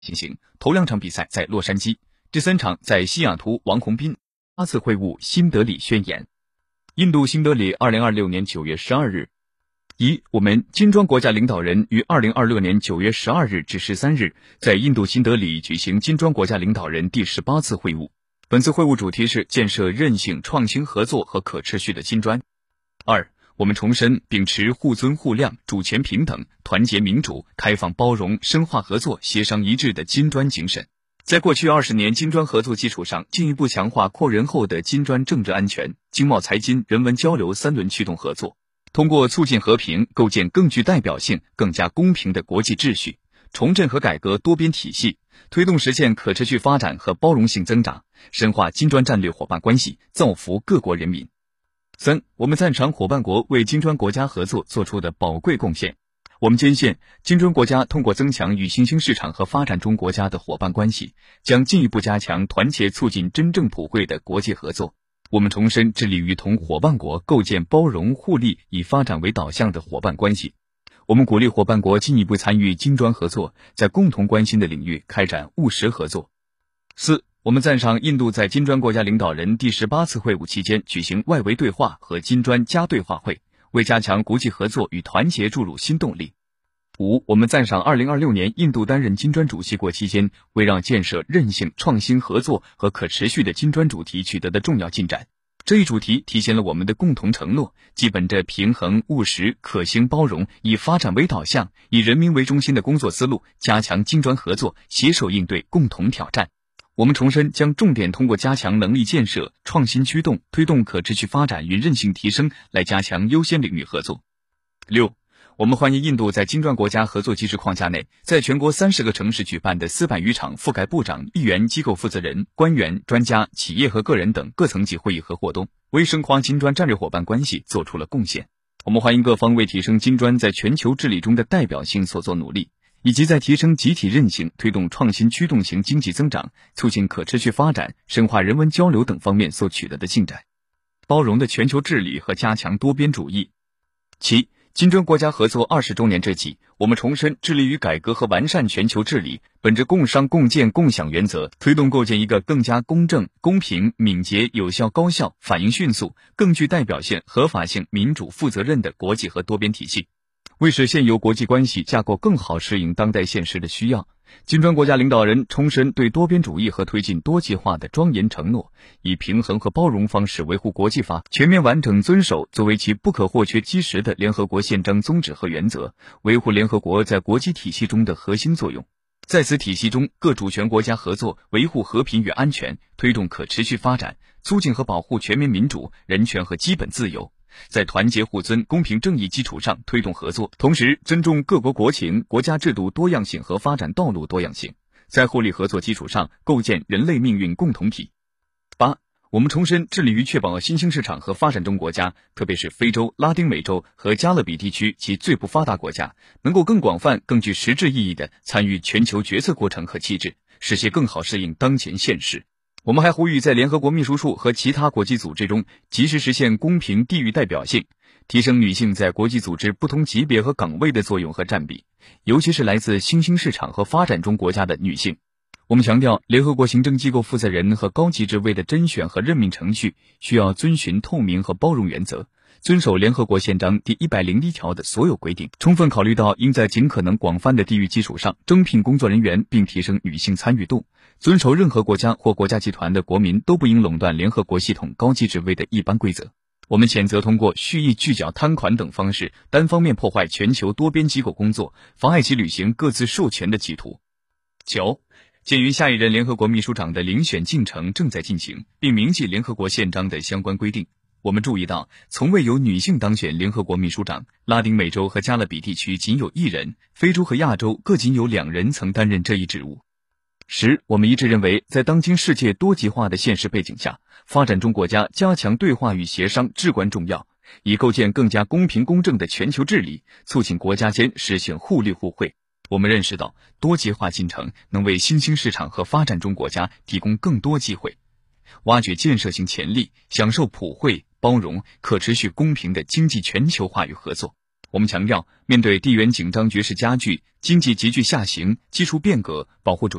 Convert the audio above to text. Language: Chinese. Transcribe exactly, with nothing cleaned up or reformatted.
进行，头两场比赛在洛杉矶，第三场在西雅图王洪斌八次会晤新德里宣言。印度新德里二零二六年九月十二日，一，我们金砖国家领导人于二零二六年九月十二日至十三日在印度新德里举行金砖国家领导人第十八次会晤。本次会晤主题是建设韧性、创新合作和可持续的金砖。二，我们重申秉持互尊互谅、主权平等、团结民主、开放包容、深化合作、协商一致的金砖精神，在过去二十年金砖合作基础上，进一步强化扩人后的金砖政治安全、经贸财经、人文交流三轮驱动合作，通过促进和平，构建更具代表性、更加公平的国际秩序，重振和改革多边体系，推动实现可持续发展和包容性增长，深化金砖战略伙伴关系，造福各国人民。三，我们赞赏伙伴国为金砖国家合作做出的宝贵贡献。我们坚信，金砖国家通过增强与新兴市场和发展中国家的伙伴关系，将进一步加强团结促进真正普惠的国际合作。我们重申致力于同伙伴国构建包容互利、以发展为导向的伙伴关系。我们鼓励伙伴国进一步参与金砖合作，在共同关心的领域开展务实合作。四，我们赞赏印度在金砖国家领导人第十八次会晤期间举行外围对话和金砖加对话会，为加强国际合作与团结注入新动力。五，我们赞赏二零二六年印度担任金砖主席国期间，为让建设韧性、创新合作和可持续的金砖主题取得的重要进展。这一主题体现了我们的共同承诺，即本着平衡、务实、可行、包容，以发展为导向，以人民为中心的工作思路，加强金砖合作，携手应对共同挑战。我们重申将重点通过加强能力建设、创新驱动、推动可持续发展与韧性提升来加强优先领域合作。六，我们欢迎印度在金砖国家合作机制框架内，在全国三十个城市举办的四百余场覆盖部长、议员、机构负责人、官员、专家、企业和个人等各层级会议和活动，为深化金砖战略伙伴关系做出了贡献。我们欢迎各方为提升金砖在全球治理中的代表性所做努力，以及在提升集体韧性、推动创新驱动型经济增长、促进可持续发展、深化人文交流等方面所取得的进展。包容的全球治理和加强多边主义。七，金砖国家合作二十周年这期，我们重申致力于改革和完善全球治理，本着共商共建共享原则，推动构建一个更加公正、公平、敏捷、有效、高效、反应迅速、更具代表性、合法性、民主、负责任的国际和多边体系。为使现有国际关系架构更好适应当代现实的需要，金砖国家领导人重申对多边主义和推进多极化的庄严承诺，以平衡和包容方式维护国际法全面完整遵守作为其不可或缺基石的联合国宪章宗旨和原则，维护联合国在国际体系中的核心作用。在此体系中，各主权国家合作维护和平与安全，推动可持续发展，促进和保护全面民主、人权和基本自由，在团结互尊、公平正义基础上推动合作，同时尊重各国国情、国家制度多样性和发展道路多样性，在互利合作基础上构建人类命运共同体。八，我们重申致力于确保新兴市场和发展中国家，特别是非洲、拉丁美洲和加勒比地区及最不发达国家，能够更广泛、更具实质意义地参与全球决策过程和机制，使其更好适应当前现实。我们还呼吁在联合国秘书处和其他国际组织中及时实现公平地域代表性，提升女性在国际组织不同级别和岗位的作用和占比，尤其是来自新兴市场和发展中国家的女性。我们强调，联合国行政机构负责人和高级职位的甄选和任命程序需要遵循透明和包容原则，遵守联合国宪章第一百零一条的所有规定，充分考虑到应在尽可能广泛的地域基础上征聘工作人员，并提升女性参与度，遵守任何国家或国家集团的国民都不应垄断联合国系统高级职位的一般规则。我们谴责通过蓄意拒缴贪款等方式单方面破坏全球多边机构工作，妨碍其履行各自授权的企图。九，鉴于下一任联合国秘书长的遴选进程正在进行，并铭记联合国宪章的相关规定，我们注意到从未有女性当选联合国秘书长，拉丁美洲和加勒比地区仅有一人，非洲和亚洲各仅有两人曾担任这一职务。十，我们一致认为，在当今世界多极化的现实背景下，发展中国家加强对话与协商至关重要，以构建更加公平公正的全球治理，促进国家间实现互利互惠。我们认识到，多极化进程能为新兴市场和发展中国家提供更多机会，挖掘建设性潜力，享受普惠、包容、可持续、公平的经济全球化与合作。 我们强调，面对地缘紧张局势加剧、经济急剧下行、技术变革、保护主